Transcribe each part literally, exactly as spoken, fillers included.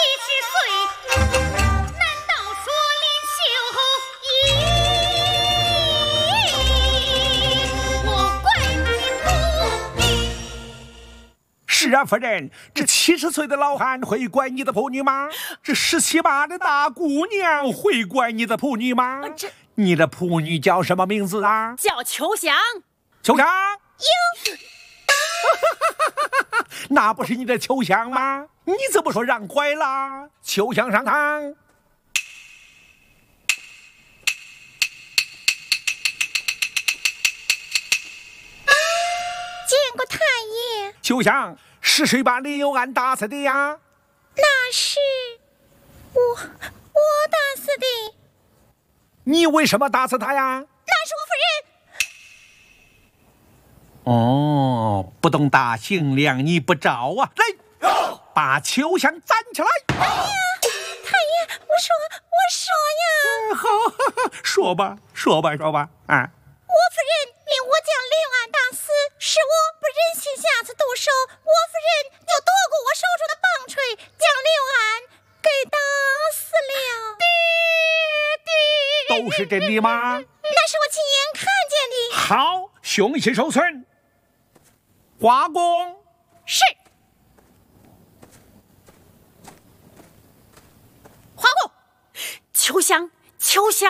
十岁，难道说林秀仪我怪你仆女？ 是啊，夫人，这七十岁的老汉会怪你的仆女吗？这十七八的大姑娘会怪你的仆女吗？ 这你的仆女叫什么名字啊？ 叫秋香。 秋香。 哟， 那不是你的秋香吗？你怎么说让拐了？秋香上堂。 见过太爷。 秋香，是谁把林有安打死的呀？ 那是我，我打死的。 你为什么打死他呀？ 那是我夫人。 哦，不懂大刑量，你不着啊！来，把秋香斩起来！ 哎呀，太爷，我说，我说呀。 好，说吧，说吧，说吧，啊！ 我夫人令我将林有安打死，是我不忍心下次动手，我夫人就夺过我手中的棒槌，将林有安给打死了。爹爹， 都是真的吗？ 那是我亲眼看见的。 好，凶器收存。华工是。 花公，秋香，秋香。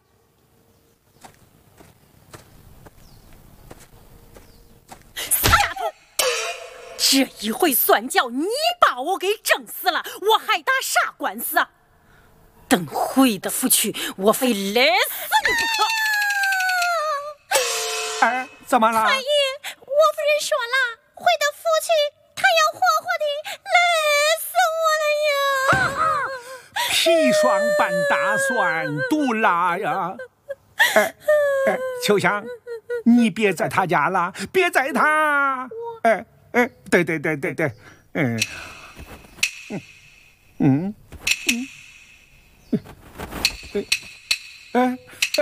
丫头，这一回算叫你把我给整死了，我还打啥官司啊？等回的府去，我非勒死你不可！ 哎，怎么了？ 太爷，我夫人说了，回到府去，她要活活的勒死我了呀！ 砒霜拌大蒜，毒辣呀！哎哎，秋香，你别在他家了，别在他。哎哎，对对对对对，嗯嗯嗯嗯，哎，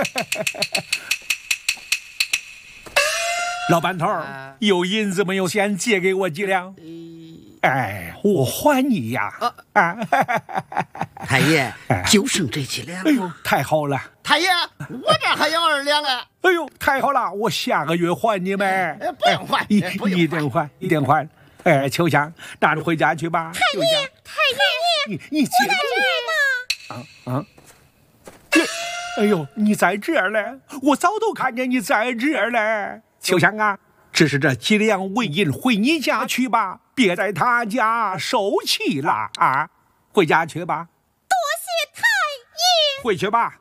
老板头，有银子没有？先借给我几两。哎，我还你呀！啊， 太爷，就剩这几两。 哎呦，太好了！ 太爷，我这还有二两呢。 哎呦，太好了！我下个月还你们。 哎，不用还， 一不用一定还，一定还。哎，秋香，拿着回家去吧。 太爷，太爷， 你你接我在这儿呢。 啊啊！这，哎呦，你在这儿嘞！我早都看见你在这儿嘞。秋香啊，只是这几两纹银回你家去吧，别在他家受气了啊！回家去吧。 多谢太爷。 回去吧。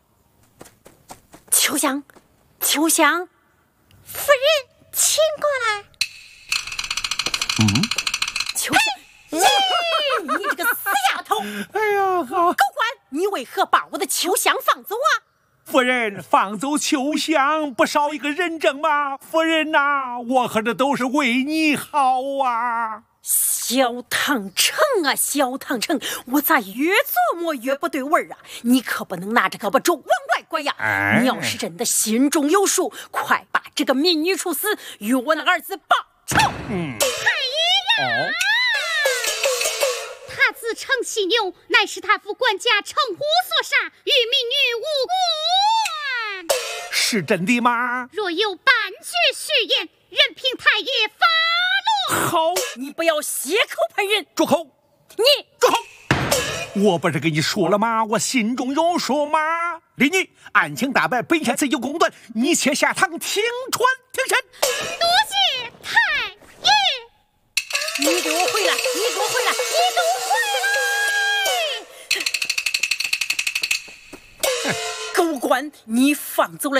秋香，秋香， 夫人，请过来。 嗯， 秋香，耶！你这个死丫头！ 哎呀，好！ 狗官，你为何把我的秋香放走啊？ 夫人，放走秋香不少一个人证吗？夫人呐、啊，我和这都是为你好啊！ 小唐城啊，小唐城，我咋越琢磨越不对味儿啊？你可不能拿着胳膊肘往外拐呀！ 哎、 你要是真的心中有数，快把这个民女处死，与我那儿子报仇！ 嗯， 太爷呀！ 哦， 他自称犀牛，乃是他父管家程虎所杀，与民女无关。 是真的吗？ 若有半句虚言，任凭太爷发落。 好， 你不要血口喷人！ 住口！ 你住口！我不是跟你说了吗？我心中有数吗？李女，案情大白，本县自有公断，你且下堂听传听审。 多谢太爷。 你给我回来！你给我回来！ 你给我回来！ 狗官，你放走了